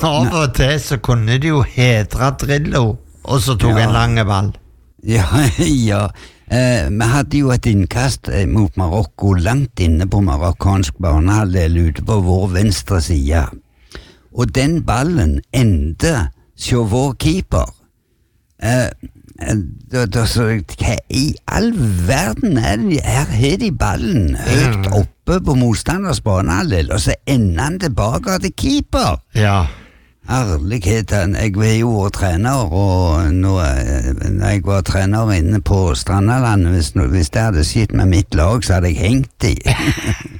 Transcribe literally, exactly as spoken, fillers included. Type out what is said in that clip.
av og til så kunne de jo hedre Drillo, og så tok Ja. en lange ball. Ja, ja. Eh, vi hadde jo et innkast eh, mot Marokko langt inne på marokkansk banehalvdel ute på vår venstre side. Og den ballen endte hos vår keeper. Eh, eh, da, da, så, hva i all verden er det? Her har de ballen høyt Ja. oppe på motstanders banehalvdel, og så ender han tilbake til keeper. Ja. Ærligheten, jeg var jo vært trener, og nå, eh, når jeg var trener inne på Strandalandet, hvis, hvis det hadde skjedd med mitt lag, så hadde jeg hengt i.